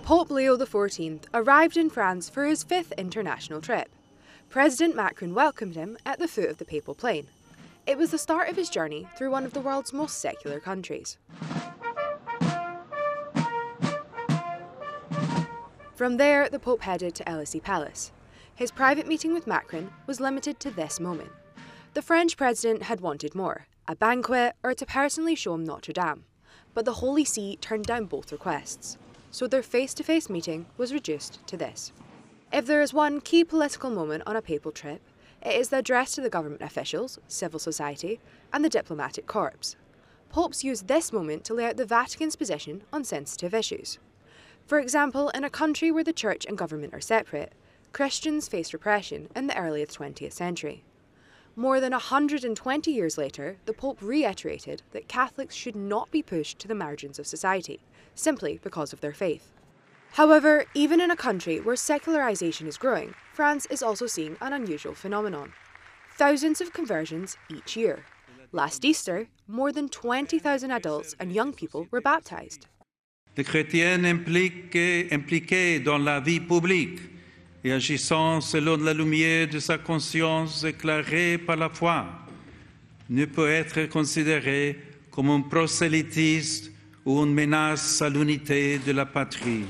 Pope Leo XIV arrived in France for his 5th international trip. President Macron welcomed him at the foot of the papal plane. It was the start of his journey through one of the world's most secular countries. From there, the Pope headed to Élysée Palace. His private meeting with Macron was limited to this moment. The French president had wanted more, a banquet or to personally show him Notre Dame. But the Holy See turned down both requests, so their face-to-face meeting was reduced to this. If there is one key political moment on a papal trip, it is the address to the government officials, civil society, and the diplomatic corps. Popes use this moment to lay out the Vatican's position on sensitive issues. For example, in a country where the church and government are separate, Christians faced repression in the early 20th century. More than 120 years later, the Pope reiterated that Catholics should not be pushed to the margins of society, simply because of their faith. However, even in a country where secularization is growing, France is also seeing an unusual phenomenon. Thousands of conversions each year. Last Easter, more than 20,000 adults and young people were baptized. Les chrétiens impliqués dans la vie publique et agissant selon la lumière de sa conscience éclairée par la foi ne peut être considéré comme un prosélytisme ou une menace à l'unité de la patrie.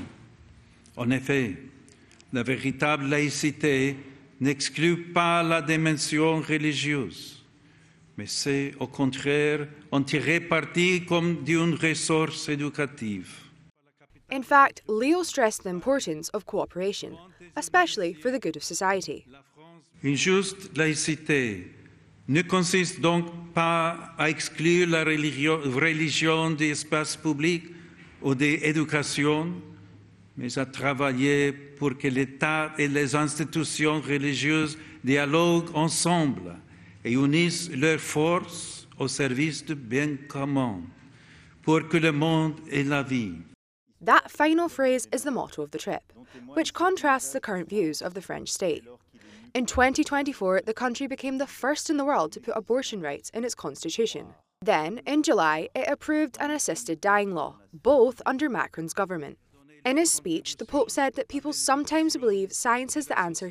En effet, la véritable laïcité n'exclut pas la dimension religieuse, mais c'est au contraire en tirer parti comme d'une ressource éducative. In fact, Leo stressed the importance of cooperation, especially for the good of society. Une juste laïcité ne consiste donc pas à exclure la religion des espaces publics ou de l'éducation, mais à travailler pour que l'État et les institutions religieuses dialoguent ensemble et unissent leurs forces au service du bien commun, pour que le monde ait la vie. That final phrase is the motto of the trip, which contrasts the current views of the French state. In 2024, the country became the first in the world to put abortion rights in its constitution. Then, in July, it approved an assisted dying law, both under Macron's government. In his speech, the Pope said that people sometimes believe science is the answer